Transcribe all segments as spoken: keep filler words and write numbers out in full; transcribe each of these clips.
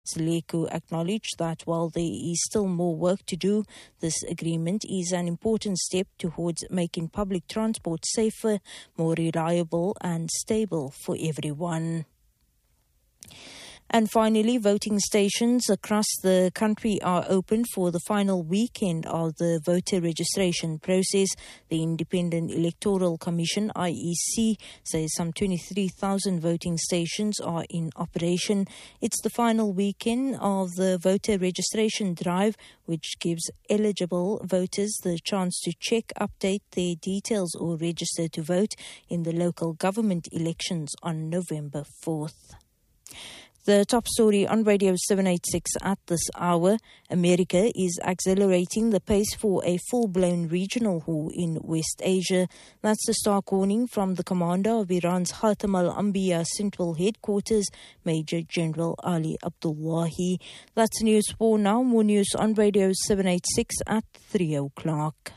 Seleku acknowledged that while there is still more work to do, this agreement is an important step towards making public transport safer, more reliable and stable for everyone. And finally, voting stations across the country are open for the final weekend of the voter registration process. The Independent Electoral Commission, I E C, says some twenty-three thousand voting stations are in operation. It's the final weekend of the voter registration drive, which gives eligible voters the chance to check, update their details or register to vote in the local government elections on November fourth. The top story on Radio seven eighty-six at this hour: America is accelerating the pace for a full-blown regional war in West Asia. That's the stark warning from the commander of Iran's Khatam al-Anbiya Central Headquarters, Major General Ali Abdullahi. That's news for now. More news on Radio seven eighty-six at three o'clock.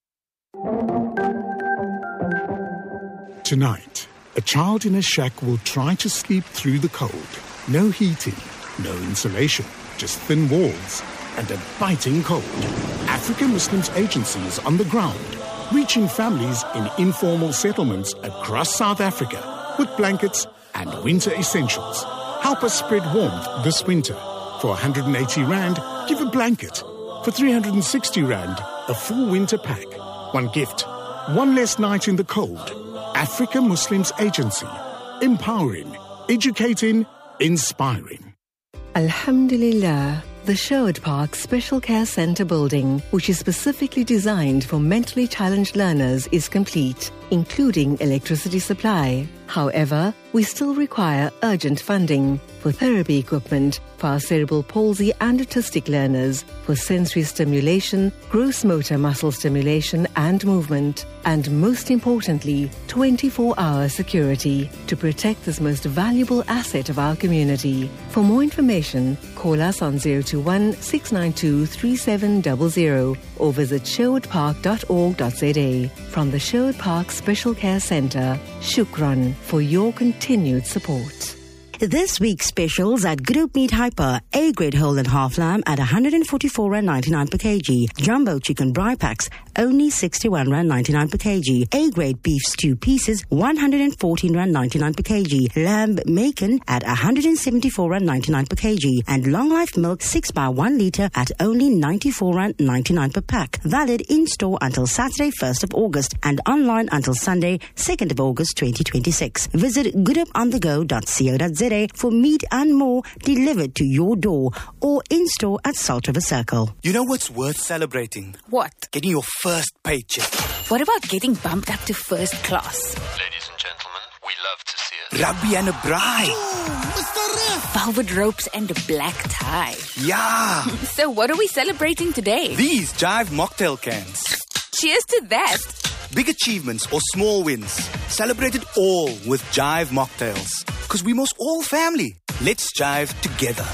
Tonight, a child in a shack will try to sleep through the cold. No heating, no insulation, just thin walls and a biting cold. African Muslims Agency is on the ground, reaching families in informal settlements across South Africa with blankets and winter essentials. Help us spread warmth this winter. For one hundred eighty rand, give a blanket. For three hundred sixty rand, a full winter pack. One gift, one less night in the cold. African Muslims Agency, empowering, educating, inspiring. Alhamdulillah, the Sherwood Park Special Care Centre building, which is specifically designed for mentally challenged learners, is complete, including electricity supply. However, we still require urgent funding for therapy equipment for our cerebral palsy and autistic learners, for sensory stimulation, gross motor muscle stimulation and movement, and most importantly, twenty-four hour security to protect this most valuable asset of our community. For more information, call us on zero two one, six nine two, three seven zero zero or visit sherwood park dot org dot z a. From the Sherwood Park Special Care Centre, shukran for your continued support. This week's specials at Group Meat Hyper: A-grade whole and half lamb at one hundred forty-four rand ninety-nine per kg. Jumbo chicken bri packs only sixty-one rand ninety-nine per kg. A-grade beef stew pieces one hundred fourteen rand ninety-nine per kg. Lamb bacon at one hundred seventy-four rand ninety-nine per kg. And long life milk six by one litre at only ninety-four rand ninety-nine per pack. Valid in store until Saturday first of August and online until Sunday second of August twenty twenty-six. Visit good up on the go dot co dot z a for meat and more delivered to your door or in store at Salt River Circle. You know what's worth celebrating? What? Getting your first paycheck. What about getting bumped up to first class? Ladies and gentlemen, we love to see it. Rugby and a braai. Ooh, Mister Ref. Velvet ropes and a black tie. Yeah. So what are we celebrating today? These Jive mocktail cans. Cheers to that. Big achievements or small wins. Celebrate it all with Jive mocktails. Because we must all family. Let's jive together.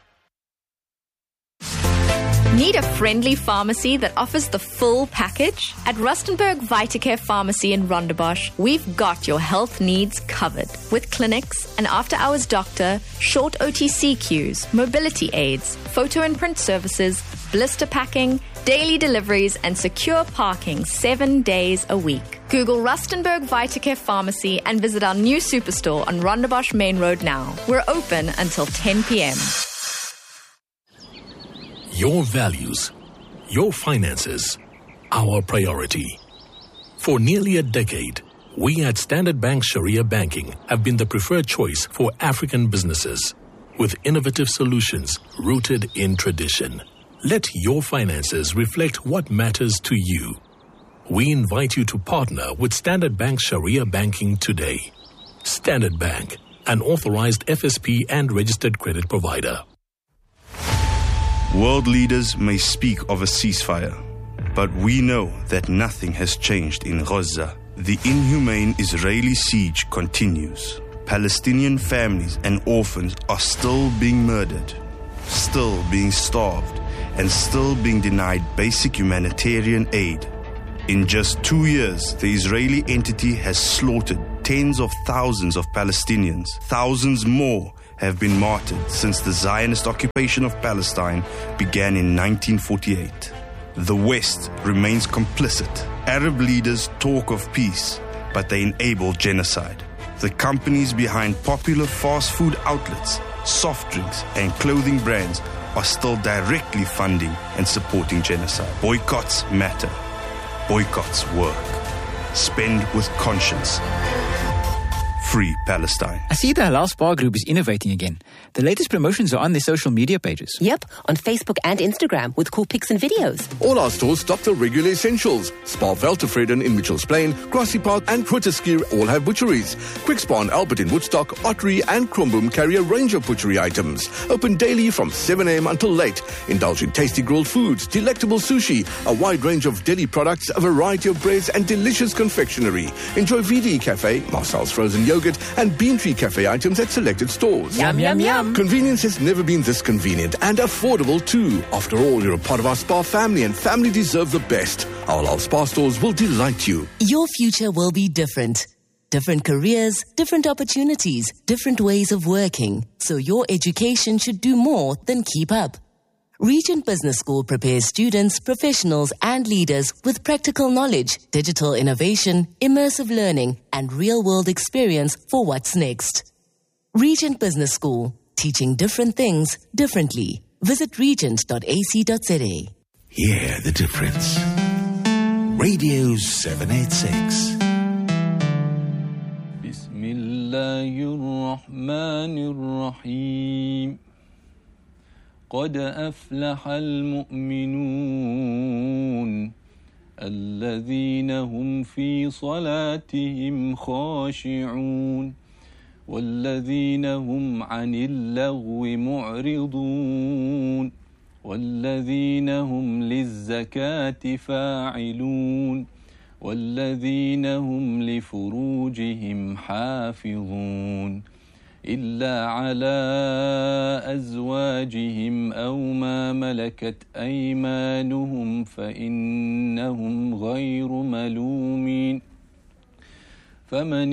Need a friendly pharmacy that offers the full package? At Rustenburg Vitacare Pharmacy in Rondebosch, we've got your health needs covered. With clinics, an after-hours doctor, short O T C queues, mobility aids, photo and print services, blister packing, daily deliveries, and secure parking seven days a week. Google Rustenburg Vitacare Pharmacy and visit our new superstore on Rondebosch Main Road now. We're open until ten p.m. Your values, your finances, our priority. For nearly a decade, we at Standard Bank Sharia Banking have been the preferred choice for African businesses, with innovative solutions rooted in tradition. Let your finances reflect what matters to you. We invite you to partner with Standard Bank Sharia Banking today. Standard Bank, an authorized F S P and registered credit provider. World leaders may speak of a ceasefire, but we know that nothing has changed in Gaza. The inhumane Israeli siege continues. Palestinian families and orphans are still being murdered, still being starved, and still being denied basic humanitarian aid. In just two years, the Israeli entity has slaughtered tens of thousands of Palestinians. Thousands more have been martyred since the Zionist occupation of Palestine began in nineteen forty-eight. The West remains complicit. Arab leaders talk of peace, but they enable genocide. The companies behind popular fast food outlets, soft drinks, and clothing brands are still directly funding and supporting genocide. Boycotts matter. Boycotts work. Spend with conscience. Free Palestine. I see the Halal Spa Group is innovating again. The latest promotions are on their social media pages. Yep, on Facebook and Instagram with cool pics and videos. All our stores stock the regular essentials. Spa Veltevreden in Mitchells Plain, Grassy Park and Grooteskier all have butcheries. Quick Spa and Albert in Woodstock, Ottery and Kromboom carry a range of butchery items. Open daily from seven a.m. until late. Indulge in tasty grilled foods, delectable sushi, a wide range of deli products, a variety of breads and delicious confectionery. Enjoy V D Cafe, Marcel's frozen yogurt and Bean Tree Cafe items at selected stores. Yum, yum, yum. Convenience has never been this convenient and affordable too. After all, you're a part of our spa family and family deserve the best. Our Halal Spa stores will delight you. Your future will be different. Different careers, different opportunities, different ways of working. So your education should do more than keep up. Regent Business School prepares students, professionals and leaders with practical knowledge, digital innovation, immersive learning and real-world experience for what's next. Regent Business School, teaching different things differently. Visit regent dot a c dot z a. Hear the difference. Radio seven eighty-six. Bismillahirrahmanirrahim. قد أفلح المؤمنون الذين هم في صلاتهم خاشعون والذين هم عن اللغو معرضون والذين هم للزكاة فاعلون والذين هم لفروجهم حافظون إلا على أزواجهم أو ما ملكت أيمانهم فإنهم غير ملومين فمن